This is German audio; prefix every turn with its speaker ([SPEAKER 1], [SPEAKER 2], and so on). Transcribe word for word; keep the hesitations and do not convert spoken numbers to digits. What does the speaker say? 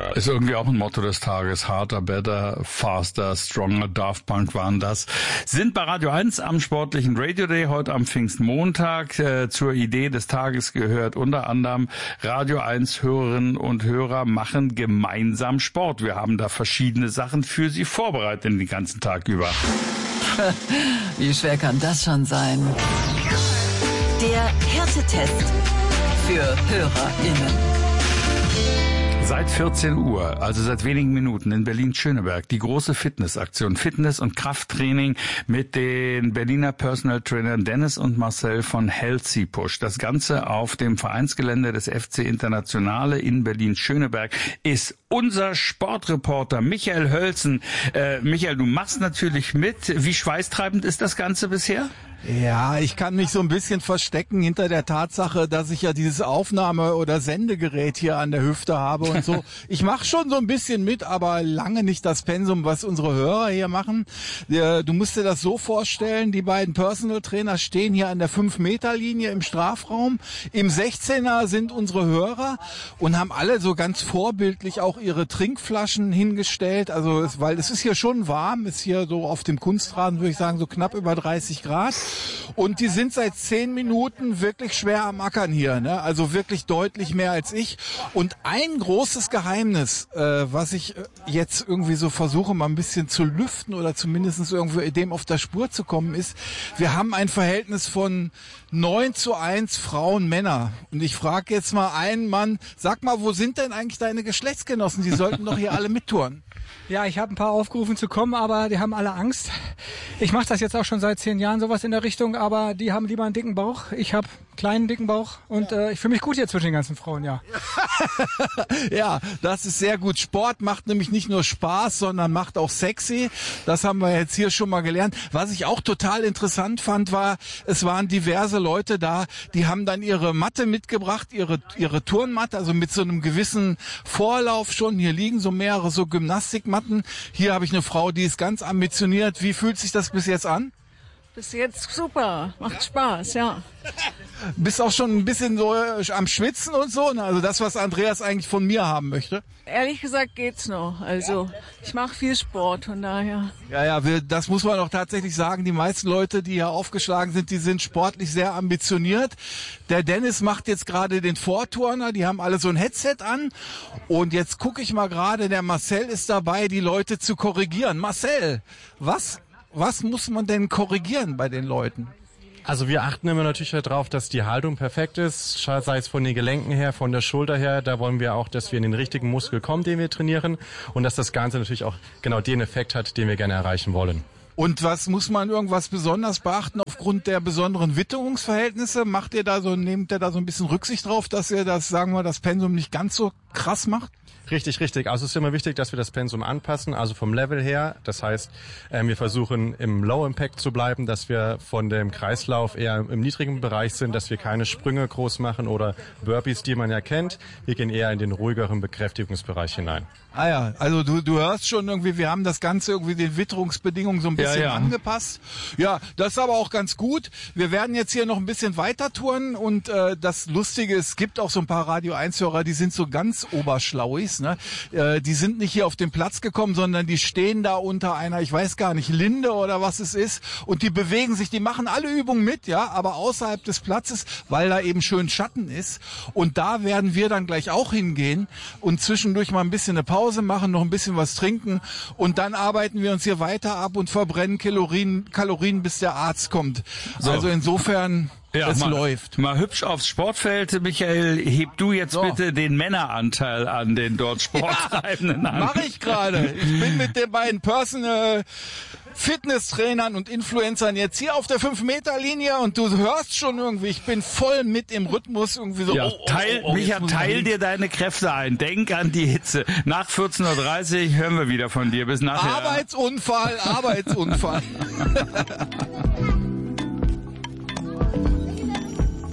[SPEAKER 1] Ist irgendwie auch ein Motto des Tages. Harder, better, faster, stronger, Daft Punk waren das. Sind bei Radio eins am sportlichen Radio Day heute am Pfingstmontag. Äh, zur Idee des Tages gehört unter anderem Radio eins Hörerinnen und Hörer machen gemeinsam Sport. Wir haben da verschiedene Sachen für Sie vorbereitet den ganzen Tag über.
[SPEAKER 2] Wie schwer kann das schon sein?
[SPEAKER 3] Der Härtetest für HörerInnen.
[SPEAKER 1] Seit vierzehn Uhr, also seit wenigen Minuten in Berlin-Schöneberg, die große Fitnessaktion, Fitness- und Krafttraining mit den Berliner Personal Trainern Dennis und Marcel von Healthy Push. Das Ganze auf dem Vereinsgelände des F C Internationale in Berlin-Schöneberg ist unser Sportreporter Michael Hölzen. Äh, Michael, du machst natürlich mit. Wie schweißtreibend ist das Ganze bisher?
[SPEAKER 4] Ja, ich kann mich so ein bisschen verstecken hinter der Tatsache, dass ich ja dieses Aufnahme- oder Sendegerät hier an der Hüfte habe und so. Ich mache schon so ein bisschen mit, aber lange nicht das Pensum, was unsere Hörer hier machen. Du musst dir das so vorstellen, die beiden Personal Trainer stehen hier an der fünf Meter Linie im Strafraum. Im sechzehner sind unsere Hörer und haben alle so ganz vorbildlich auch ihre Trinkflaschen hingestellt. Also, es, weil es ist hier schon warm, ist hier so auf dem Kunstrasen, würde ich sagen, so knapp über dreißig Grad. Und die sind seit zehn Minuten wirklich schwer am Ackern hier, ne? Also wirklich deutlich mehr als ich. Und ein großes Geheimnis, äh, was ich jetzt irgendwie so versuche, mal ein bisschen zu lüften oder zumindest irgendwie dem auf der Spur zu kommen, ist, wir haben ein Verhältnis von neun zu eins Frauen, Männer. Und ich frage jetzt mal einen Mann, sag mal, wo sind denn eigentlich deine Geschlechtsgenossen? Die sollten doch hier alle mittouren.
[SPEAKER 5] Ja, ich habe ein paar aufgerufen zu kommen, aber die haben alle Angst. Ich mache das jetzt auch schon seit zehn Jahren, sowas in der Richtung, aber die haben lieber einen dicken Bauch. Ich habe kleinen, dicken Bauch und äh, ich fühle mich gut hier zwischen den ganzen Frauen, ja.
[SPEAKER 4] Ja, das ist sehr gut. Sport macht nämlich nicht nur Spaß, sondern macht auch sexy. Das haben wir jetzt hier schon mal gelernt. Was ich auch total interessant fand, war, es waren diverse Leute da, die haben dann ihre Matte mitgebracht, ihre ihre Turnmatte, also mit so einem gewissen Vorlauf schon. Hier liegen so mehrere so Gymnastikmatten. Hier habe ich eine Frau, die ist ganz ambitioniert. Wie fühlt sich das bis jetzt an?
[SPEAKER 6] Bis jetzt super, macht Spaß, ja.
[SPEAKER 4] Bist auch schon ein bisschen so am Schwitzen und so, ne? Also das, was Andreas eigentlich von mir haben möchte.
[SPEAKER 6] Ehrlich gesagt geht's noch. Also ich mache viel Sport, von daher.
[SPEAKER 4] Ja, ja, wir, das muss man auch tatsächlich sagen. Die meisten Leute, die hier aufgeschlagen sind, die sind sportlich sehr ambitioniert. Der Dennis macht jetzt gerade den Vorturner. Die haben alle so ein Headset an. Und jetzt gucke ich mal gerade, der Marcel ist dabei, die Leute zu korrigieren. Marcel, was, was muss man denn korrigieren bei den Leuten?
[SPEAKER 7] Also wir achten immer natürlich darauf, dass die Haltung perfekt ist, sei es von den Gelenken her, von der Schulter her. Da wollen wir auch, dass wir in den richtigen Muskel kommen, den wir trainieren, und dass das Ganze natürlich auch genau den Effekt hat, den wir gerne erreichen wollen.
[SPEAKER 4] Und was muss man irgendwas besonders beachten aufgrund der besonderen Witterungsverhältnisse? Macht ihr da so, nehmt ihr da so ein bisschen Rücksicht drauf, dass ihr das, sagen wir, das Pensum nicht ganz so krass macht?
[SPEAKER 7] Richtig, richtig. Also es ist immer wichtig, dass wir das Pensum anpassen, also vom Level her. Das heißt, äh, wir versuchen im Low Impact zu bleiben, dass wir von dem Kreislauf eher im niedrigen Bereich sind, dass wir keine Sprünge groß machen oder Burpees, die man ja kennt. Wir gehen eher in den ruhigeren Bekräftigungsbereich hinein.
[SPEAKER 4] Ah ja, also du du hörst schon irgendwie, wir haben das Ganze irgendwie den Witterungsbedingungen so ein bisschen ja, ja. angepasst. Ja, das ist aber auch ganz gut. Wir werden jetzt hier noch ein bisschen weiter touren und äh, das Lustige ist, es gibt auch so ein paar Radio eins Hörer, die sind so ganz oberschlauis, ne? Äh, die sind nicht hier auf den Platz gekommen, sondern die stehen da unter einer, ich weiß gar nicht, Linde oder was es ist, und die bewegen sich, die machen alle Übungen mit, ja, aber außerhalb des Platzes, weil da eben schön Schatten ist, und da werden wir dann gleich auch hingehen und zwischendurch mal ein bisschen eine Pause machen, noch ein bisschen was trinken, und dann arbeiten wir uns hier weiter ab und verbrennen Kalorien, Kalorien bis der Arzt kommt. So. Also insofern, ja, es
[SPEAKER 1] mal,
[SPEAKER 4] läuft.
[SPEAKER 1] Mal hübsch aufs Sportfeld. Michael, heb du jetzt so. bitte den Männeranteil an den dort Sporttreibenden
[SPEAKER 4] ja, an. Mach ich gerade. Ich bin mit den beiden Personal Fitnesstrainern und Influencern jetzt hier auf der fünf Meter Linie, und du hörst schon irgendwie, ich bin voll mit im Rhythmus irgendwie so.
[SPEAKER 1] Ja, oh, teil, oh, oh, Micha, teil dir deine Kräfte ein. Denk an die Hitze. Nach vierzehn Uhr dreißig hören wir wieder von dir. Bis nachher.
[SPEAKER 4] Arbeitsunfall, Arbeitsunfall.